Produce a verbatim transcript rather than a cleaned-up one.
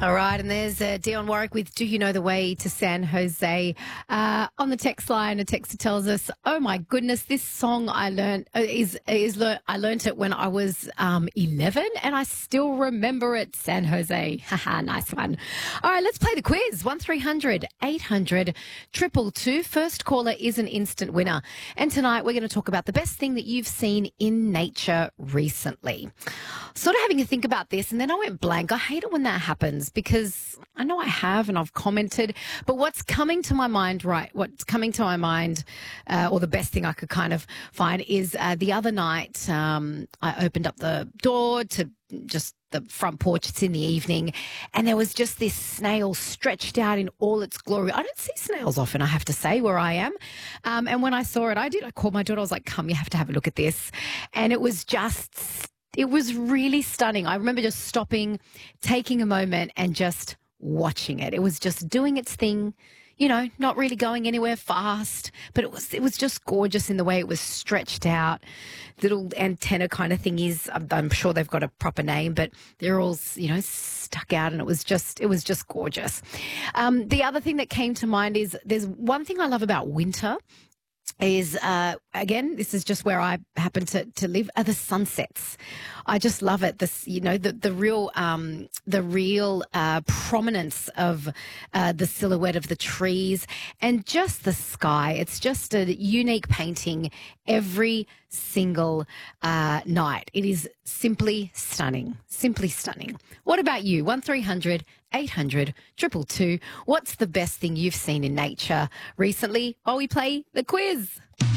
All right, and there's uh, Dion Warwick with Do You Know the Way to San Jose? Uh, on the text line, a texter tells us, oh my goodness, this song I learned uh, is, is lear- I learned it when I was um, eleven and I still remember it, San Jose. Haha, nice one. All right, let's play the quiz. one three hundred eight hundred two two two. First caller is an instant winner. And tonight we're going to talk about the best thing that you've seen in nature recently. Sort of having to think about this, and then I went blank. I hate it when that happens because I know I have and I've commented, but what's coming to my mind, right, what's coming to my mind, uh, or the best thing I could kind of find is uh, the other night um, I opened up the door to just the front porch. It's in the evening, and there was just this snail stretched out in all its glory. I don't see snails often, I have to say, where I am. Um, and when I saw it, I did. I called my daughter. I was like, come, you have to have a look at this. And it was just... It was really stunning. I remember just stopping, taking a moment and just watching it. It was just doing its thing, you know, not really going anywhere fast, but it was it was just gorgeous in the way it was stretched out. Little antenna kind of thingies. I'm, I'm sure they've got a proper name, but they're all, you know, stuck out, and it was just it was just gorgeous. Um, the other thing that came to mind is there's one thing I love about winter. Is, uh, again, this is just where I happen to, to live, are the sunsets. I just love it. This, you know, the, the real, um, the real, uh, prominence of, uh, the silhouette of the trees and just the sky. It's just a unique painting every single, uh, night. It is simply stunning, simply stunning. What about you? one three hundred eight hundred two two two. What's the best thing you've seen in nature recently while we play the quiz?